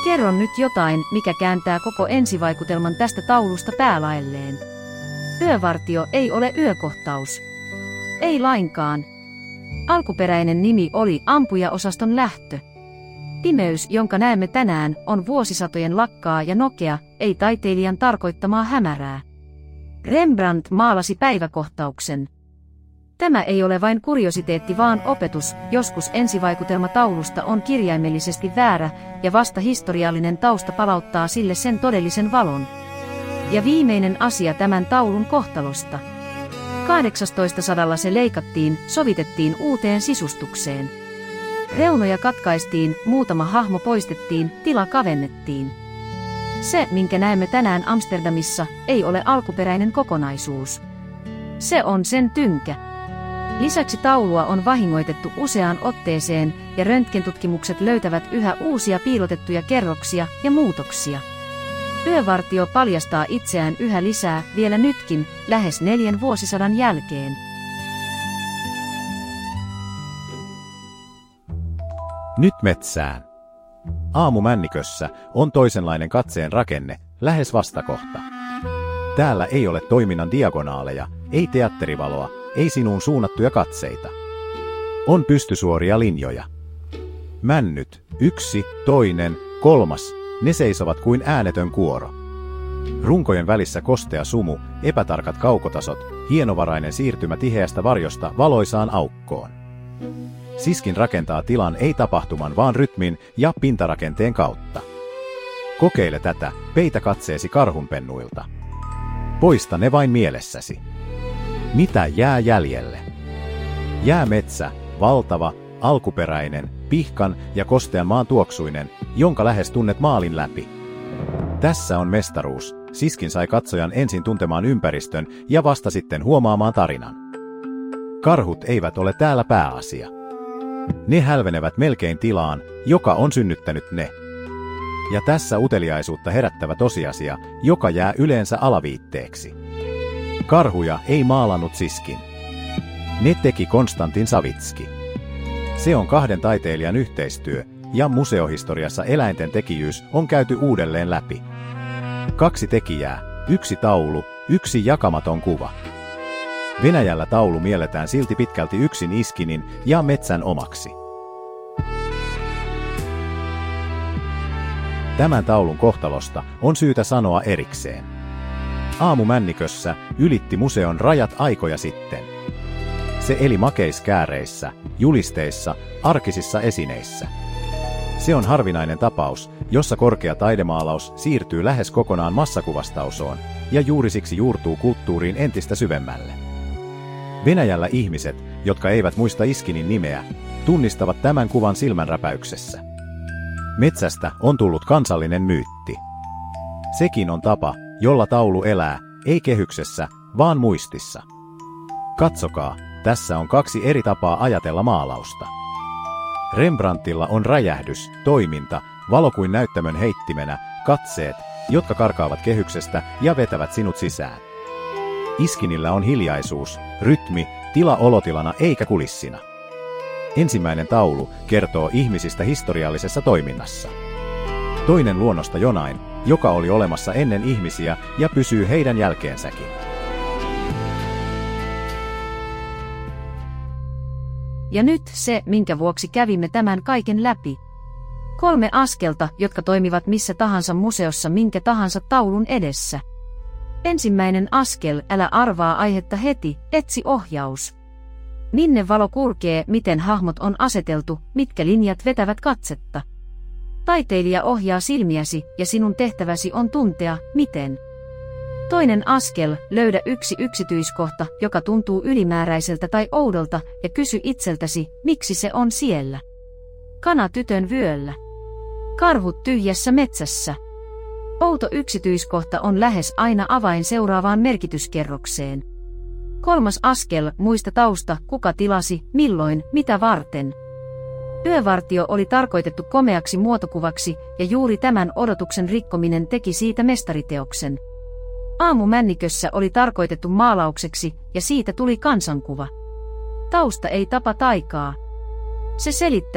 Kerron nyt jotain, mikä kääntää koko ensivaikutelman tästä taulusta päälaelleen. Yövartio ei ole yökohtaus. Ei lainkaan. Alkuperäinen nimi oli ampujaosaston lähtö. Pimeys, jonka näemme tänään, on vuosisatojen lakkaa ja nokea, ei taiteilijan tarkoittamaa hämärää. Rembrandt maalasi päiväkohtauksen. Tämä ei ole vain kuriositeetti, vaan opetus. Joskus ensivaikutelma taulusta on kirjaimellisesti väärä, ja vasta historiallinen tausta palauttaa sille sen todellisen valon. Ja viimeinen asia tämän taulun kohtalosta. 1800 se leikattiin, sovitettiin uuteen sisustukseen. Reunoja katkaistiin, muutama hahmo poistettiin, tila kavennettiin. Se, minkä näemme tänään Amsterdamissa, ei ole alkuperäinen kokonaisuus. Se on sen tynkä. Lisäksi taulua on vahingoitettu useaan otteeseen, ja röntgentutkimukset löytävät yhä uusia piilotettuja kerroksia ja muutoksia. Yövartio paljastaa itseään yhä lisää, vielä nytkin, lähes 4 vuosisadan jälkeen. Nyt metsään. Aamumännikössä on toisenlainen katseen rakenne, lähes vastakohta. Täällä ei ole toiminnan diagonaaleja, ei teatterivaloa, ei sinuun suunnattuja katseita. On pystysuoria linjoja. Männyt, 1, 2, 3, ne seisovat kuin äänetön kuoro. Runkojen välissä kostea sumu, epätarkat kaukotasot, hienovarainen siirtymä tiheästä varjosta valoisaan aukkoon. Siskin rakentaa tilan ei tapahtuman, vaan rytmin ja pintarakenteen kautta. Kokeile tätä, peitä katseesi karhunpennuilta. Poista ne vain mielessäsi. Mitä jää jäljelle? Jää metsä, valtava, alkuperäinen, pihkan ja kostean maan tuoksuinen, jonka lähes tunnet maalin läpi. Tässä on mestaruus. Siskin sai katsojan ensin tuntemaan ympäristön ja vasta sitten huomaamaan tarinan. Karhut eivät ole täällä pääasia. Ne hälvenevät melkein tilaan, joka on synnyttänyt ne. Ja tässä uteliaisuutta herättävä tosiasia, joka jää yleensä alaviitteeksi. Karhuja ei maalannut Siskin. Ne teki Konstantin Savitski. Se on 2 taiteilijan yhteistyö, ja museohistoriassa eläinten tekijyys on käyty uudelleen läpi. 2 tekijää, 1 taulu, 1 jakamaton kuva. Venäjällä taulu mielletään silti pitkälti yksin Iskinin ja metsän omaksi. Tämän taulun kohtalosta on syytä sanoa erikseen. Aamumännikössä ylitti museon rajat aikoja sitten. Se eli makeiskääreissä, julisteissa, arkisissa esineissä. Se on harvinainen tapaus, jossa korkea taidemaalaus siirtyy lähes kokonaan massakuvastausoon ja juuri siksi juurtuu kulttuuriin entistä syvemmälle. Venäjällä ihmiset, jotka eivät muista Iskinin nimeä, tunnistavat tämän kuvan silmänräpäyksessä. Metsästä on tullut kansallinen myytti. Sekin on tapa, jolla taulu elää, ei kehyksessä, vaan muistissa. Katsokaa, tässä on 2 eri tapaa ajatella maalausta. Rembrandtilla on räjähdys, toiminta, valo kuin näyttämön heittimenä, katseet, jotka karkaavat kehyksestä ja vetävät sinut sisään. Iskinillä on hiljaisuus, rytmi, tila olotilana eikä kulissina. Ensimmäinen taulu kertoo ihmisistä historiallisessa toiminnassa. Toinen luonnosta jonain, joka oli olemassa ennen ihmisiä ja pysyy heidän jälkeensäkin. Ja nyt se, minkä vuoksi kävimme tämän kaiken läpi. 3 askelta, jotka toimivat missä tahansa museossa minkä tahansa taulun edessä. Ensimmäinen askel, älä arvaa aihetta heti, etsi ohjaus. Minne valo kulkee, miten hahmot on aseteltu, mitkä linjat vetävät katsetta. Taiteilija ohjaa silmiäsi, ja sinun tehtäväsi on tuntea, miten. Toinen askel, löydä 1 yksityiskohta, joka tuntuu ylimääräiseltä tai oudolta, ja kysy itseltäsi, miksi se on siellä. Kana tytön vyöllä. Karhut tyhjässä metsässä. Outo yksityiskohta on lähes aina avain seuraavaan merkityskerrokseen. 3. askel, muista tausta, kuka tilasi, milloin, mitä varten. Yövartio oli tarkoitettu komeaksi muotokuvaksi, ja juuri tämän odotuksen rikkominen teki siitä mestariteoksen. Aamumännikössä oli tarkoitettu maalaukseksi, ja siitä tuli kansankuva. Tausta ei tapa taikaa. Se selittää